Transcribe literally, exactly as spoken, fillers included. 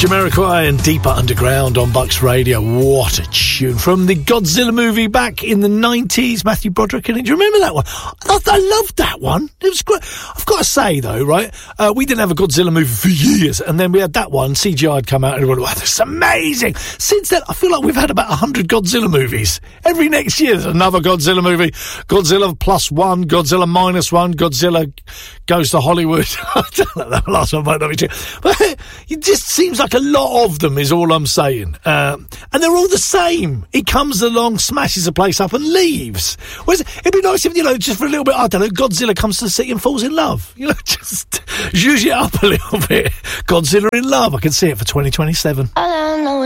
Jamiroquai and Deeper Underground on Bucks Radio. What a tune. From the Godzilla movie back in the nineties. Matthew Broderick in it. Do you remember that one? I, I loved that one. It was great. I've got to say, though, right, uh, we didn't have a Godzilla movie for years, and then we had that one. C G I had come out, and everyone went, wow, that's amazing. Since then, I feel like we've had about one hundred Godzilla movies. Every next year, there's another Godzilla movie. Godzilla plus one, Godzilla minus one, Godzilla goes to Hollywood. I don't know, that last one might not be true. But it just seems like a lot of them is all I'm saying. Um, and they're all the same. He comes along, smashes the place up and leaves. Whereas, it'd be nice if, you know, just for a little bit, I don't know, Godzilla comes to the city and falls in love. You know, just zhuzh it up a little bit. Godzilla in love. I can see it for twenty twenty-seven. All I know